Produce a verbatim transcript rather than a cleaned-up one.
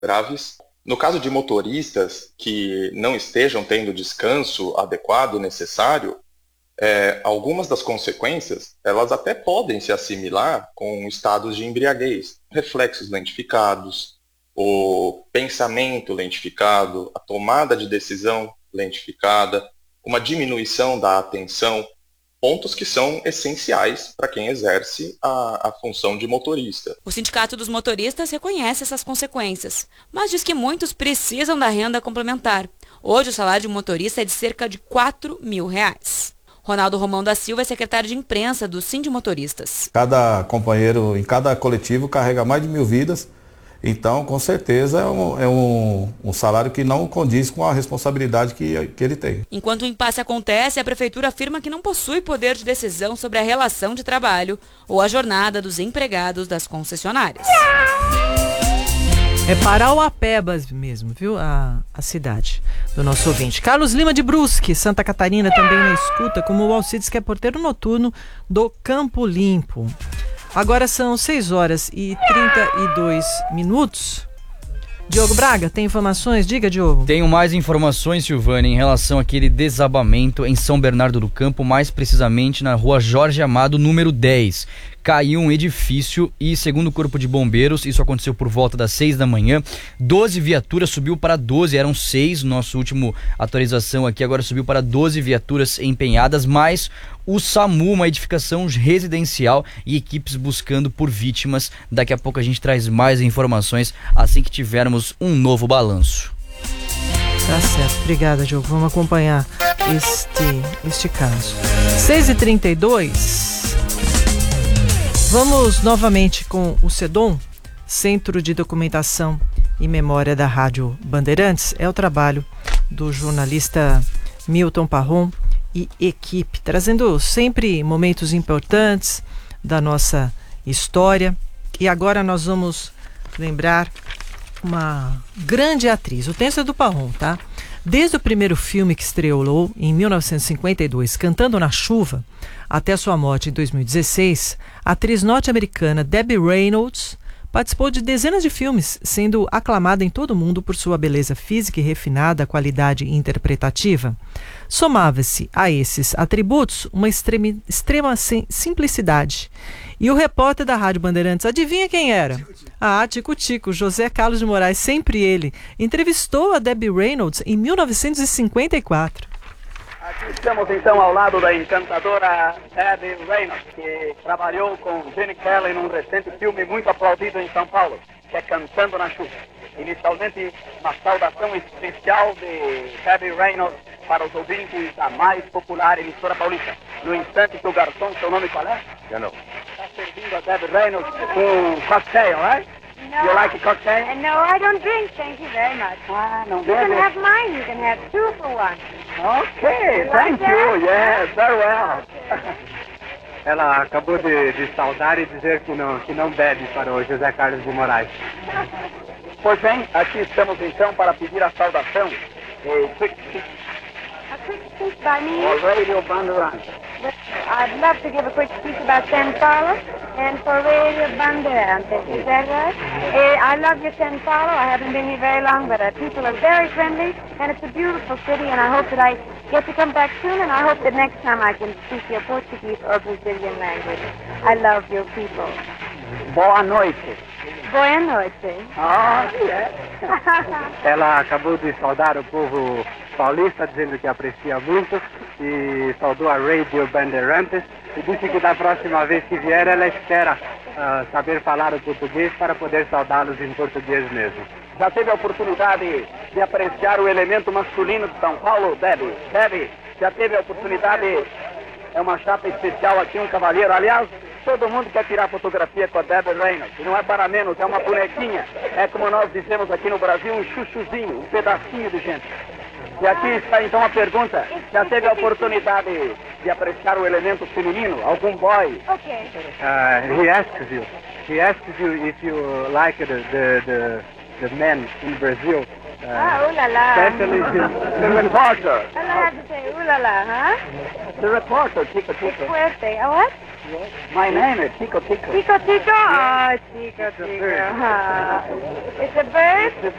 graves. No caso de motoristas que não estejam tendo descanso adequado, necessário, é, algumas das consequências, elas até podem se assimilar com estados de embriaguez, reflexos lentificados, o pensamento lentificado, a tomada de decisão lentificada, uma diminuição da atenção, pontos que são essenciais para quem exerce a, a função de motorista. O Sindicato dos Motoristas reconhece essas consequências, mas diz que muitos precisam da renda complementar. Hoje o salário de um motorista é de cerca de quatro mil reais. Ronaldo Romão da Silva é secretário de imprensa do Sindimotoristas. Cada companheiro em cada coletivo carrega mais de mil vidas, então com certeza é um, é um, um salário que não condiz com a responsabilidade que, que ele tem. Enquanto o impasse acontece, a prefeitura afirma que não possui poder de decisão sobre a relação de trabalho ou a jornada dos empregados das concessionárias. É Parauapebas mesmo, viu? A, a cidade do nosso ouvinte. Carlos Lima de Brusque, Santa Catarina, também na escuta, como o Alcides, que é porteiro noturno do Campo Limpo. Agora são seis horas e trinta e dois minutos. Diogo Braga, tem informações? Diga, Diogo. Tenho mais informações, Silvânia, em relação àquele desabamento em São Bernardo do Campo, mais precisamente na rua Jorge Amado, número dez. Caiu um edifício e, segundo o Corpo de Bombeiros, isso aconteceu por volta das seis da manhã, doze viaturas, subiu para doze, eram seis, nossa última atualização aqui, agora subiu para doze viaturas empenhadas, mais o SAMU, uma edificação residencial e equipes buscando por vítimas. Daqui a pouco a gente traz mais informações assim que tivermos um novo balanço. Tá certo, obrigada, Diogo. Vamos acompanhar este, este caso. seis e trinta e dois. Vamos novamente com o CEDOM, Centro de Documentação e Memória da Rádio Bandeirantes. É o trabalho do jornalista Milton Parron e equipe, trazendo sempre momentos importantes da nossa história. E agora nós vamos lembrar uma grande atriz. O texto é do Parron, tá? Desde o primeiro filme que estreou em mil novecentos e cinquenta e dois, Cantando na Chuva, até sua morte em dois mil e dezesseis, a atriz norte-americana Debbie Reynolds participou de dezenas de filmes, sendo aclamada em todo o mundo por sua beleza física e refinada qualidade interpretativa. Somava-se a esses atributos uma extreme, extrema sim, simplicidade. E o repórter da Rádio Bandeirantes, adivinha quem era? Ah, Tico Tico, José Carlos de Moraes, sempre ele, entrevistou a Debbie Reynolds em mil novecentos e cinquenta e quatro. Aqui estamos então ao lado da encantadora Debbie Reynolds, que trabalhou com Gene Kelly num recente filme muito aplaudido em São Paulo, que é Cantando na Chuva. Inicialmente, uma saudação especial de Debbie Reynolds para os ouvintes da mais popular emissora paulista. No instante que o garçom, seu nome qual é? Eu não. Está servindo a Debbie Reynolds um cocktail, right? No. You like a cocktail? Uh, no, I don't drink, thank you very much. Ah, não You bebe? can have mine, you can have two for one. Okay, You thank like that? you, yes, very well. Ela acabou de, de saudar e dizer que não, que não bebe para o José Carlos de Moraes. Pois bem, aqui estamos então para pedir a saudação de Quick Speech A quick speech by me. for Radio Bandeirantes. I'd love to give a quick speech about San Paulo and for Radio Bandeirantes. Is that right? Uh, I love you, San Paulo. I haven't been here very long, but uh, people are very friendly, and it's a beautiful city, and I hope that I get to come back soon, and I hope that next time I can speak your Portuguese or Brazilian language. I love your people. Boa noite. Boa noite. Ah, yes. Ela acabou de saudar o povo paulista, dizendo que aprecia muito, e saudou a Radio Bandeirantes, e disse que da próxima vez que vier ela espera uh, saber falar o português para poder saudá-los em português mesmo. Já teve a oportunidade de apreciar o elemento masculino de São Paulo, Debbie? Debbie, já teve a oportunidade? É uma chapa especial aqui, um cavalheiro. Aliás, todo mundo quer tirar fotografia com a Debbie Reynolds. E não é para menos, é uma bonequinha. É como nós dizemos aqui no Brasil, um chuchuzinho, um pedacinho de gente. E aqui está então a pergunta. Já teve a oportunidade de apreciar o elemento feminino? Algum boy? Okay. Uh, he asks you, he asks you if you like the, the, the, the men in Brazil. Uh, Ah, ooh la la. especially the, The reporter. All I have to say, ooh la la, huh? The reporter, Chico It's Chico. fuerte. Oh, what? My name is Tico Tico. Tico Tico? Oh, Tico Tico. Ah. It's a bird?